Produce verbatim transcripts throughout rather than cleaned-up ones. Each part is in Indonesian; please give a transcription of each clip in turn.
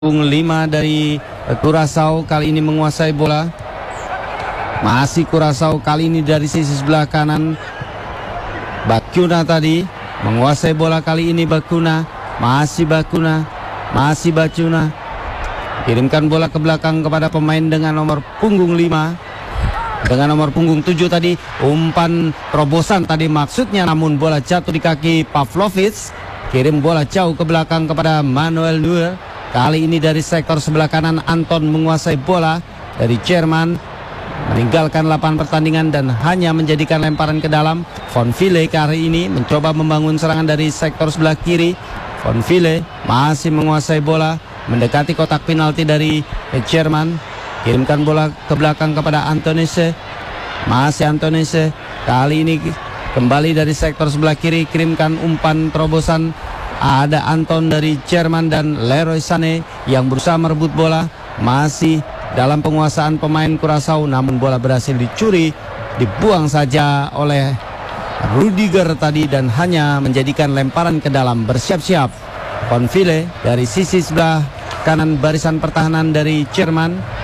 lima dari Curaçao kali ini menguasai bola. Masih Curaçao kali ini dari sisi sebelah kanan. Bacuna tadi menguasai bola kali ini. Bacuna, masih Bacuna, masih Bacuna. Kirimkan bola ke belakang kepada pemain dengan nomor punggung lima. Dengan nomor punggung tujuh tadi, umpan terobosan tadi maksudnya, namun bola jatuh di kaki Pavlovic. Kirim bola jauh ke belakang kepada Manuel Neuer. Kali ini dari sektor sebelah kanan, Anton menguasai bola dari Jerman, meninggalkan lapangan pertandingan dan hanya menjadikan lemparan ke dalam. Von Ville kali ini mencoba membangun serangan dari sektor sebelah kiri. Von Ville masih menguasai bola, mendekati kotak penalti dari Jerman. Kirimkan bola ke belakang kepada Antonese. Masih Antonese. Kali ini kembali dari sektor sebelah kiri, kirimkan umpan terobosan. Ada Anton dari Jerman dan Leroy Sané yang berusaha merebut bola. Masih dalam penguasaan pemain Curaçao, namun bola berhasil dicuri, dibuang saja oleh Rudiger tadi dan hanya menjadikan lemparan ke dalam. Bersiap-siap Von Ville dari sisi sebelah kanan barisan pertahanan dari Jerman.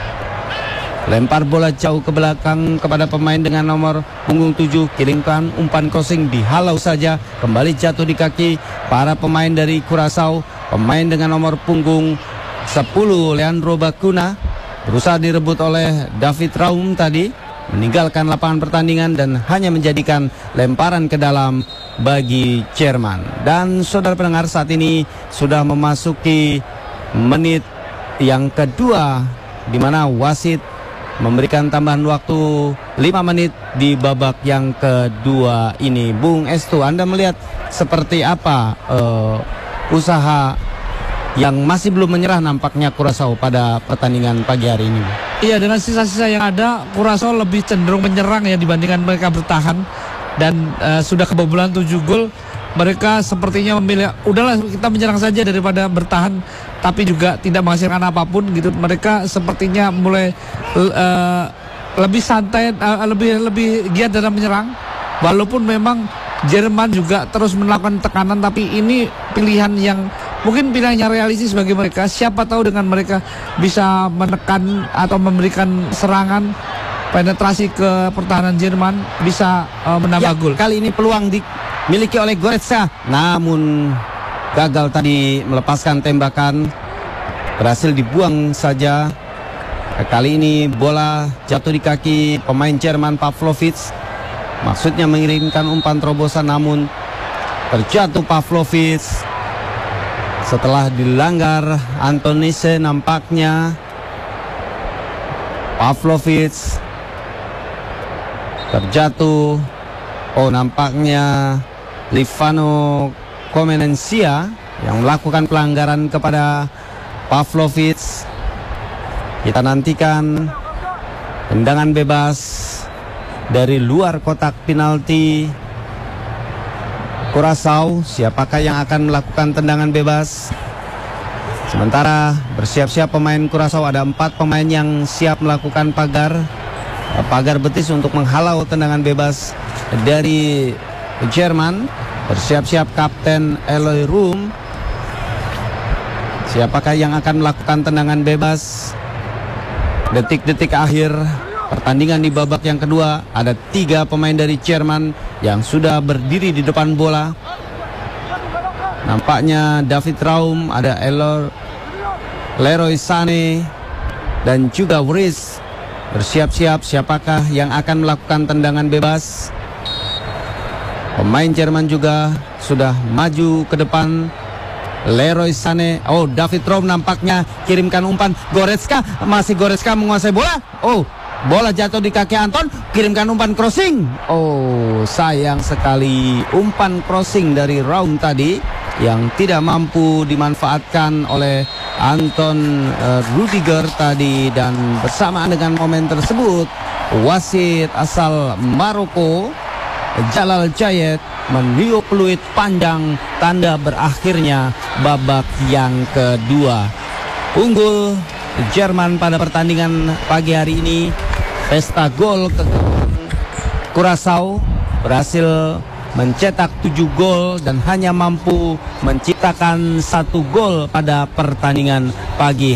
Lempar bola jauh ke belakang kepada pemain dengan nomor punggung tujuh. Kirimkan umpan crossing, dihalau saja. Kembali jatuh di kaki para pemain dari Curaçao. Pemain dengan nomor punggung sepuluh, Leandro Bacuna, berusaha direbut oleh David Raum tadi. Meninggalkan lapangan pertandingan dan hanya menjadikan lemparan ke dalam bagi Jerman. Dan saudara pendengar, saat ini sudah memasuki menit yang kedua, di mana wasit memberikan tambahan waktu lima menit di babak yang kedua ini. Bung Estu, Anda melihat seperti apa uh, usaha yang masih belum menyerah nampaknya Curaçao pada pertandingan pagi hari ini? Iya, dengan sisa-sisa yang ada, Curaçao lebih cenderung menyerang ya dibandingkan mereka bertahan. Dan uh, sudah kebobolan tujuh gol. Mereka sepertinya memilih, udahlah kita menyerang saja daripada bertahan tapi juga tidak menghasilkan apapun gitu. Mereka sepertinya mulai uh, lebih santai, uh, lebih lebih giat dalam menyerang. Walaupun memang Jerman juga terus melakukan tekanan, tapi ini pilihan yang mungkin pilihan yang realistis bagi mereka. Siapa tahu dengan mereka bisa menekan atau memberikan serangan penetrasi ke pertahanan Jerman bisa uh, menambah ya, gol. Kali ini peluang dimiliki oleh Goretzka, namun gagal tadi melepaskan tembakan, berhasil dibuang saja. Kali ini bola jatuh di kaki pemain Jerman Pavlovic, maksudnya mengirimkan umpan terobosan, namun terjatuh Pavlovic setelah dilanggar Antonise nampaknya. Pavlovic terjatuh. Oh, nampaknya Livano Comenencia yang melakukan pelanggaran kepada Pavlovic. Kita nantikan tendangan bebas dari luar kotak penalti Curaçao. Siapakah yang akan melakukan tendangan bebas? Sementara bersiap-siap pemain Curaçao, ada empat pemain yang siap melakukan pagar pagar betis untuk menghalau tendangan bebas dari Jerman. Bersiap-siap Kapten Eloy Room. Siapakah yang akan melakukan tendangan bebas? Detik-detik akhir pertandingan di babak yang kedua, ada tiga pemain dari Jerman yang sudah berdiri di depan bola. Nampaknya David Raum, ada Elor, Leroy Sané dan juga Wris. Bersiap-siap siapakah yang akan melakukan tendangan bebas. Pemain Jerman juga sudah maju ke depan. Leroy Sané, oh David Raum nampaknya kirimkan umpan. Goretzka, masih Goretzka menguasai bola. Oh, bola jatuh di kaki Anton, kirimkan umpan crossing. Oh, sayang sekali umpan crossing dari Raum tadi yang tidak mampu dimanfaatkan oleh Anton uh, Rudiger tadi. Dan bersamaan dengan momen tersebut, wasit asal Maroko Jalal Jayet meniup peluit panjang, tanda berakhirnya babak yang kedua. Unggul Jerman pada pertandingan pagi hari ini. Pesta gol ke Curaçao berhasil mencetak tujuh gol dan hanya mampu menciptakan satu gol pada pertandingan pagi